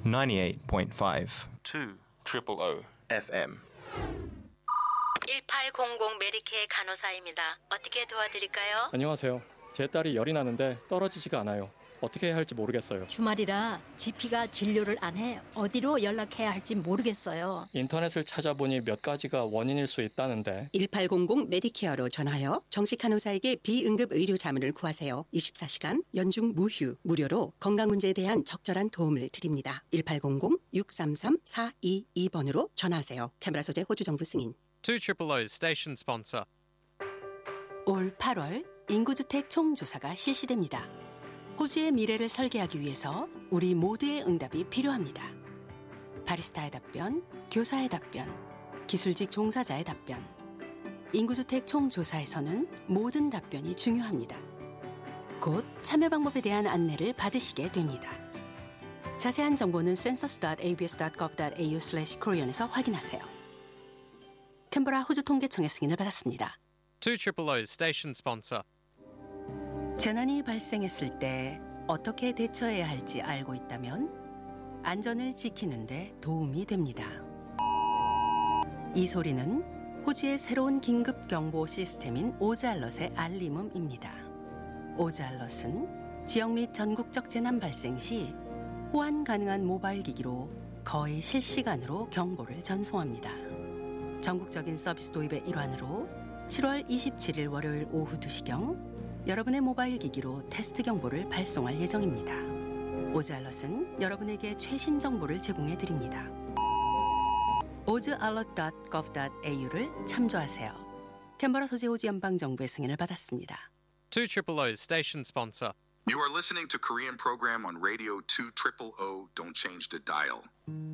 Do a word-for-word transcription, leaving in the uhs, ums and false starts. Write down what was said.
ninety-eight point five two triple O 에프엠. 일팔공공 메디케어 간호사입니다. 어떻게 도와드릴까요? 안녕하세요. 제 딸이 열이 나는데 떨어지지가 않아요. 어떻게 해야 할지 모르겠어요. 주말이라 지피가 진료를 안 해. 어디로 연락해야 할지 모르겠어요. 인터넷을 찾아보니 몇 가지가 원인일 수 있다는데. 일팔공공 메디케어로 전화하여 정식 간호사에게 비응급 의료 자문을 구하세요. 이십사 시간 연중 무휴 무료로 건강 문제에 대한 적절한 도움을 드립니다. 일팔공공 육삼삼 사이이 번으로 전화하세요. 캐머라 소재 호주 정부 승인. two triple O 스테이션 스폰서. 올 팔월 인구주택 총조사가 실시됩니다. 호주의 미래를 설계하기 위해서 우리 모두의 응답이 필요합니다. 바리스타의 답변, 교사의 답변, 기술직 종사자의 답변. 인구주택 총조사에서는 모든 답변이 중요합니다. 곧 참여 방법에 대한 안내를 받으시게 됩니다. 자세한 정보는 census 닷 에이비에스 닷 거브 닷 에이유 슬래시 코리안에서 확인하세요. 캔버라 호주 통계청의 승인을 받았습니다. two triple O 스테이션 스폰서. 재난이 발생했을 때 어떻게 대처해야 할지 알고 있다면 안전을 지키는 데 도움이 됩니다. 이 소리는 호주의 새로운 긴급 경보 시스템인 오즈알럿의 알림음입니다. 오즈알럿은 지역 및 전국적 재난 발생 시 호환 가능한 모바일 기기로 거의 실시간으로 경보를 전송합니다. 전국적인 서비스 도입의 일환으로 칠월 이십칠일 월요일 오후 두 시경 여러분의 모바일 기기로 테스트 경보를 발송할 예정입니다. 오즈알럿은 여러분에게 최신 정보를 제공해 드립니다. 오즈알럿 닷 거브 닷 에이유를 참조하세요. 캔버라 소재 호주 연방정부의 승인을 받았습니다. two triple O 스테이션 스폰서. You are listening to Korean program on radio two triple O. Don't change the dial.